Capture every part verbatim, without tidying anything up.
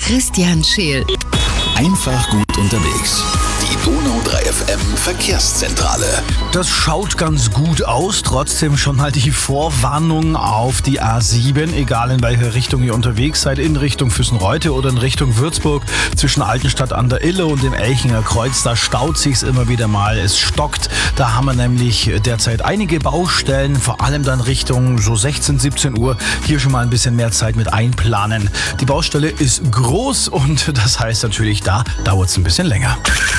Christian Scheel. Einfach gut unterwegs. Die Donau drei F M Verkehrszentrale. Das schaut ganz gut aus, trotzdem schon mal die Vorwarnung auf die A sieben, egal in welche Richtung ihr unterwegs seid, in Richtung Füssenreute oder in Richtung Würzburg, zwischen Altenstadt an der Ille und dem Elchinger Kreuz, da staut sich's immer wieder mal, es stockt, da haben wir nämlich derzeit einige Baustellen, vor allem dann Richtung so sechzehn, siebzehn Uhr, hier schon mal ein bisschen mehr Zeit mit einplanen. Die Baustelle ist groß und das heißt natürlich, da dauert's ein bisschen länger.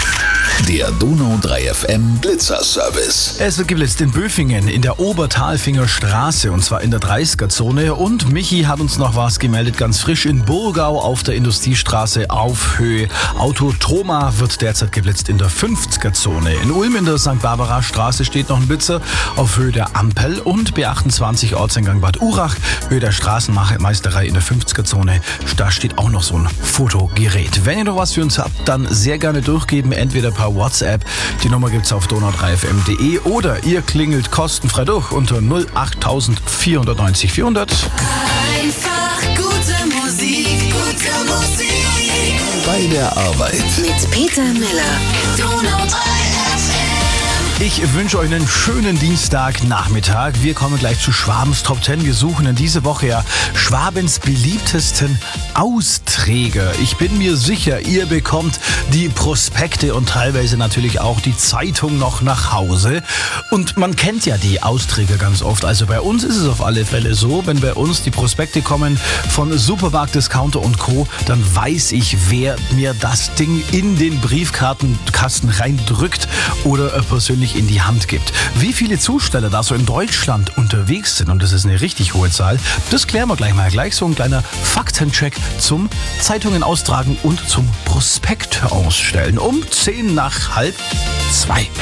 Der Donau drei F M Blitzerservice. Es wird geblitzt in Böfingen in der Obertalfinger Straße und zwar in der dreißiger-Zone. Und Michi hat uns noch was gemeldet, ganz frisch in Burgau auf der Industriestraße auf Höhe Autotroma wird derzeit geblitzt in der fünfziger-Zone. In Ulm in der Sankt Barbara Straße steht noch ein Blitzer auf Höhe der Ampel und B achtundzwanzig Ortseingang Bad Urach, Höhe der Straßenmeisterei in der fünfziger-Zone. Da steht auch noch so ein Fotogerät. Wenn ihr noch was für uns habt, dann sehr gerne durchgeben, entweder per WhatsApp. Die Nummer gibt's auf donau drei f m punkt de oder ihr klingelt kostenfrei durch unter null acht vier neun null vierhundert. Einfach gute Musik, gute Musik. Bei der Arbeit. Mit Peter Miller. Donau drei F M. Ich wünsche euch einen schönen Dienstagnachmittag. Wir kommen gleich zu Schwabens Top zehn. Wir suchen in dieser Woche ja Schwabens beliebtesten Austräger. Ich bin mir sicher, ihr bekommt die Prospekte und teilweise natürlich auch die Zeitung noch nach Hause. Und man kennt ja die Austräger ganz oft. Also bei uns ist es auf alle Fälle so, wenn bei uns die Prospekte kommen von Supermarkt, Discounter und Co., dann weiß ich, wer mir das Ding in den Briefkartenkasten reindrückt oder persönlich in die Hand gibt. Wie viele Zusteller da so in Deutschland unterwegs sind, und das ist eine richtig hohe Zahl, das klären wir gleich mal. Gleich so ein kleiner Faktencheck zum Zeitungen austragen und zum Prospekt ausstellen. Um zehn nach halb zwei.